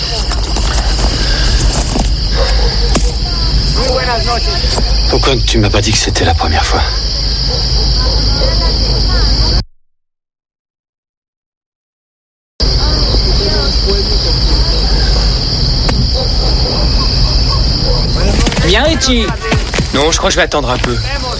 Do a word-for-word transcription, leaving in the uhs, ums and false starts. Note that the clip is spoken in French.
Pourquoi tu m'as pas dit que c'était la première fois? Viens, Richie. Non, je crois que je vais attendre un peu.